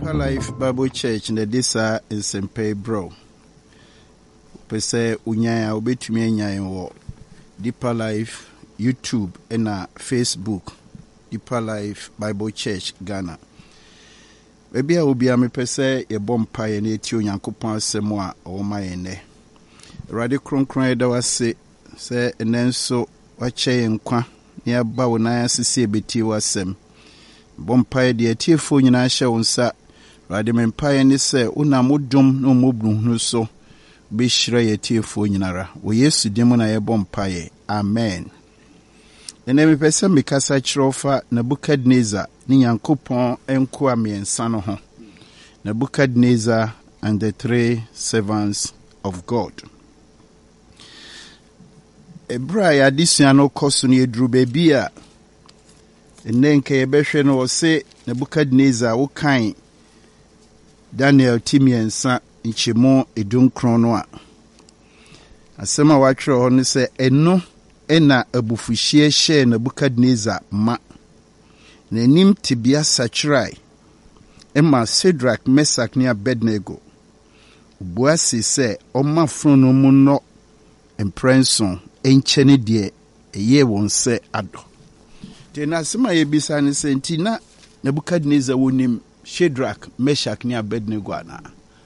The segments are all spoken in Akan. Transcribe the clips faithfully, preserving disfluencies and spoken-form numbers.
Deeper Life Bible Church in the Disa in Saint Pay Bro. Pese unyaya ubetumi enya wo Deeper Life YouTube and Facebook. Deeper Life Bible Church Ghana. Baby a obi a me pese ye bompa ye na eti Onyankopon asem a o ma ye ne. Rade kronkron da wase se enenso wache ye nkwa ne ba wo na asese ebeti wasem. Bompa de atiefo nyina hye wonsa rade mempae ni se una modom no mobnu so be hire ye atiefo nyinara wo Yesu dim na ye bompae amen. Ene me pese me kasa chirofa Nebukadnezar ni Nyankopon enko amiensa no ho. Nebukadnezar and the three servants of God. Ebra ya disua no koso ne edru bebia Nenke yebehwe no se Nebukadnezar wo kan Daniel timiensa nchemo edunkron no a asema watwere ho ne se eno ena abufuhie hye Nebukadnezar ma nanim tibia sachirai ema Shadrach Meshach ne Abednego obuasi se oma frono mu no emprenson enchene de eye won se ado tena sema yebisa ne senti na Nebukadnezar wonim Shadrach Meshach ne Abednego ana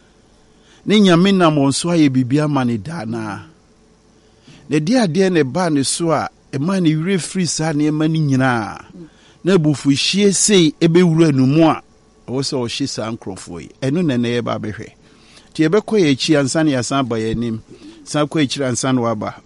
ne nyame na monso aye bibia mane dana ne dia de ne ba ne so a e ma ne wire free sa ne ma ne nyina na bufuhie sei ebewura numu a wo se o hye sa nkrofo yi eno ne ne ye ba behwe ti e be koye chi ansa ne yasan ba yanim san koye chi ansa no aba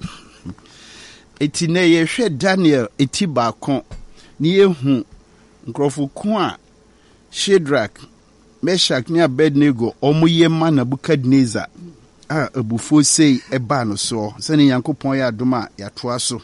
eti ne ye hwe Daniel eti ba kon ni ehu nkrofo ko a Shadrach Meshach ne Abednego omoye ma Nebukadnezar a abufo sei eba no so se ne Nyankopon ya adoma ya toa so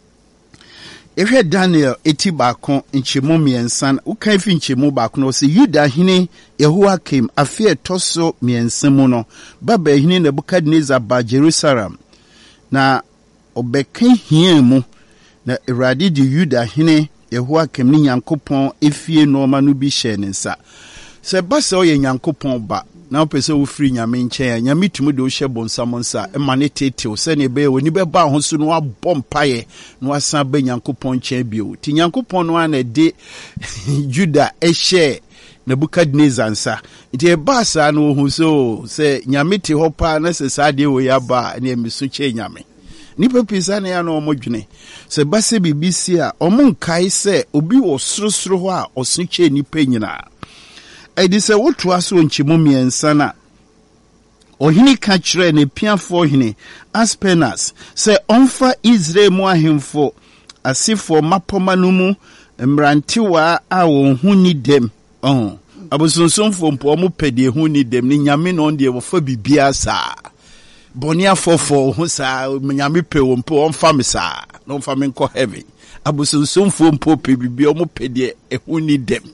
ehwe Daniel eti ba kon nchemu miensan ukan fi nchemu ba kon se Yuda hene Yehoiakim afi toso miensan mu no baba hene Nebukadnezar ba Jerusalem na obekan hia mu na Awurade di Yuda hene Yehoiakim ni Nyankopon efie no ma no bi hye ne nsa se ba se o ye Nyankopon ba na opese wo free nyame nchen nyame tumu de o hye bonsam nsa e ma ne tetew se ne be woni be ba ho so no abompaye no asan ba Nyankopon nchen bio ti Nyankopon no ana de Juda e hye Nebukadnezar nsa ti e ba sa no hu so se nyame te ho pa na se sa de wo ya ba na emisu che nyame nipa pisa na ya no omodwene se base bibisi a omunkai se obi wo sorosoro ho a osunche nipa nyina edi se woto aso nchimo miensa na ohini ka kire ne piafo hini Aspenas se onfa Israel mu ahemfo asifo mapoma no mu mrantiwa a wo hu ni dem oh abosonsomfo mpo mo pede hu ni dem ni nyame no de wo fa bibia sa bonia fofo hu sa nyame pe wo mpo onfa me sa no onfa me nko heaven abosonsomfo mpo pe bibia mo pede hu ni dem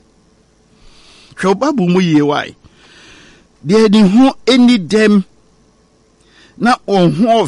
hwe babu mu ye wai de di hu eni dem na on hu